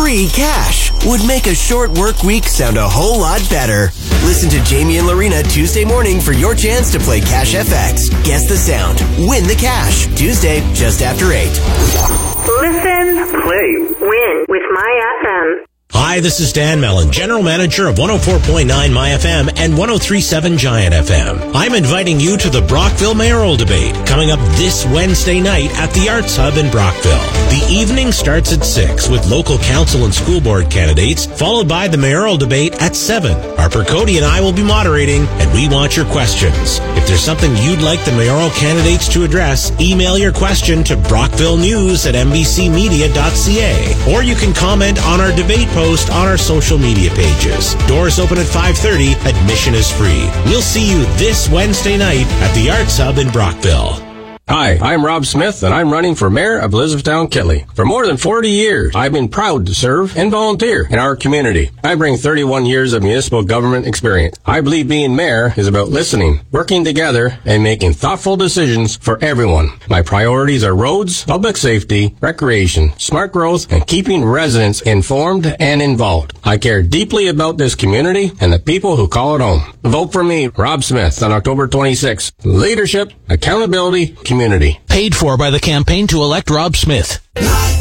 free cash would make a short work week sound a whole lot better. Listen to Jamie and Lorena Tuesday morning for your chance to play Cash FX. Guess the sound. Win the cash. Tuesday, just after 8. Listen, play, win with My FM. Hi, this is Dan Mellon, General Manager of 104.9 My FM and 103.7 Giant FM. I'm inviting you to the Brockville mayoral debate coming up this Wednesday night at the Arts Hub in Brockville. The evening starts at 6 with local council and school board candidates, followed by the mayoral debate at 7. Harper Cody and I will be moderating, and we want your questions. If there's something you'd like the mayoral candidates to address, email your question to brockvillenews@mbcmedia.ca, or you can comment on our debate post on our social media pages. Doors open at 5:30. Admission is free. We'll see you this Wednesday night at the Arts Hub in Brockville. Hi, I'm Rob Smith, and I'm running for mayor of Elizabethtown Kittley. For more than 40 years, I've been proud to serve and volunteer in our community. I bring 31 years of municipal government experience. I believe being mayor is about listening, working together, and making thoughtful decisions for everyone. My priorities are roads, public safety, recreation, smart growth, and keeping residents informed and involved. I care deeply about this community and the people who call it home. Vote for me, Rob Smith, on October 26th. Leadership, accountability, community. Paid for by the campaign to elect Rob Smith.